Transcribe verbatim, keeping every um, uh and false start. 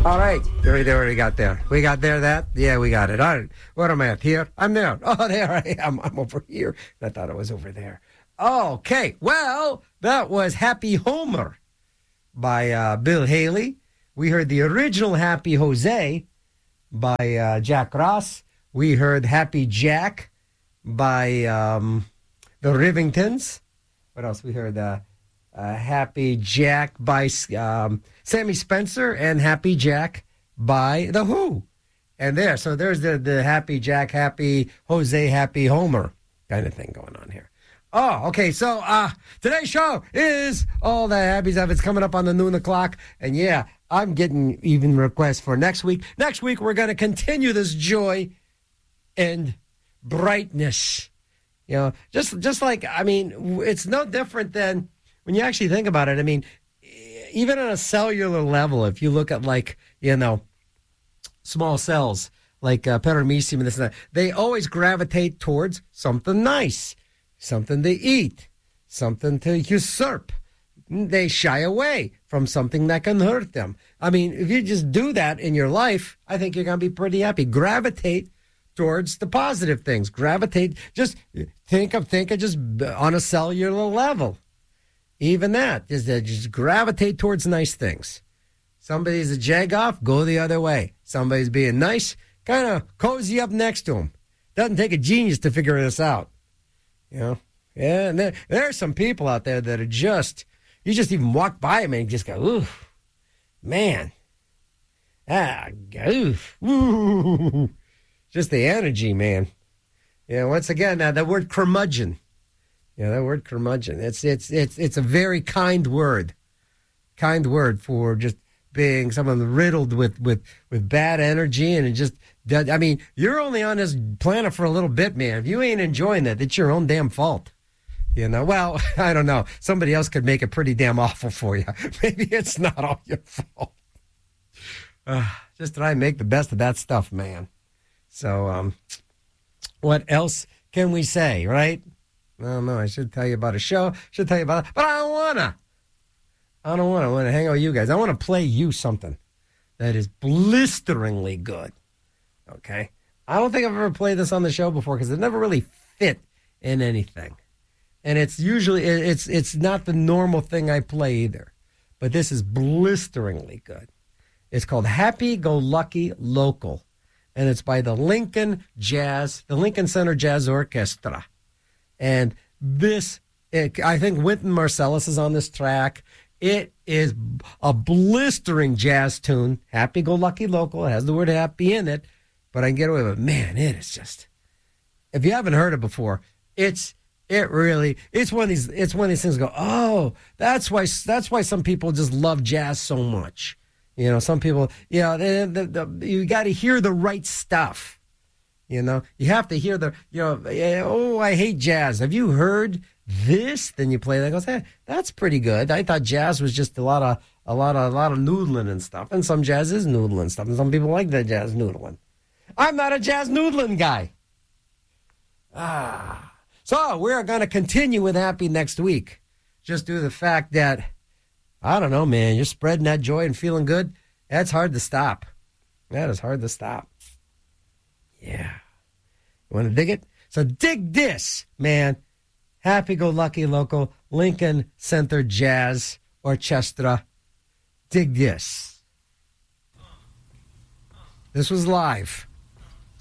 All right. There, there, we got there. We got there, that? Yeah, we got it. All right. What am I at? Here? I'm there. Oh, there I am. I'm over here. I thought it was over there. Okay. Well, that was Happy Homer by uh, Bill Haley. We heard the original Happy Jose by uh, Jack Ross. We heard Happy Jack by um, the Rivingtons. What else? We heard uh, uh, Happy Jack by um, Sammy Spencer and Happy Jack by The Who. And there, so there's the, the Happy Jack, Happy Jose, Happy Homer kind of thing going on here. Oh, okay, so uh, today's show is all the happy stuff. It's coming up on the noon o'clock. And yeah, I'm getting even requests for next week. Next week, we're going to continue this joy and brightness. You know, just just like, I mean, it's no different than when you actually think about it. I mean, even on a cellular level, if you look at, like, you know, small cells like uh, paramecium and this and that, they always gravitate towards something nice, something to eat, something to usurp. They shy away from something that can hurt them. I mean, if you just do that in your life, I think you're going to be pretty happy. Gravitate towards the positive things. Gravitate, just think of, think of just on a cellular level. Even that, just, uh, just gravitate towards nice things. Somebody's a jag-off, go the other way. Somebody's being nice, kind of cozy up next to them. Doesn't take a genius to figure this out. You know? Yeah, and there, there are some people out there that are just, you just even walk by them and you just go, ooh, man. Ah, oof, ooh. Just the energy, man. Yeah, once again, uh, the word curmudgeon. Yeah, that word curmudgeon. It's it's it's it's a very kind word. Kind word for just being someone riddled with, with, with bad energy, and it just, I mean, you're only on this planet for a little bit, man. If you ain't enjoying it, it's your own damn fault. You know, well, I don't know. Somebody else could make it pretty damn awful for you. Maybe it's not all your fault. Uh, just try and make the best of that stuff, man. So, um, what else can we say, right? I don't know. I should tell you about a show. should tell you about it, but I don't want to. I don't want to. I want to hang out with you guys. I want to play you something that is blisteringly good. Okay? I don't think I've ever played this on the show before because it never really fit in anything. And it's usually, it's it's not the normal thing I play either. But this is blisteringly good. It's called Happy Go Lucky Local. And it's by the Lincoln Jazz, the Lincoln Center Jazz Orchestra. And this, it, I think Wynton Marsalis is on this track. It is a blistering jazz tune. Happy Go Lucky Local. It has the word happy in it, but I can get away with it. Man, it is just, if you haven't heard it before, it's, it really, it's one of these, it's one of these things go, oh, that's why, that's why some people just love jazz so much. You know, some people, you know, the, the, the, you got to hear the right stuff. You know, you have to hear the, you know, oh, I hate jazz. Have you heard this? Then you play that, goes, hey, that's pretty good. I thought jazz was just a lot of, a lot of, a lot of noodling and stuff. And some jazz is noodling stuff. And some people like that jazz noodling. I'm not a jazz noodling guy. Ah. So we're going to continue with Happy next week. Just due to the fact that, I don't know, man, you're spreading that joy and feeling good. That's hard to stop. That is hard to stop. Yeah. You want to dig it? So dig this, man. Happy Go Lucky Local, Lincoln Center Jazz Orchestra. Dig this. This was live.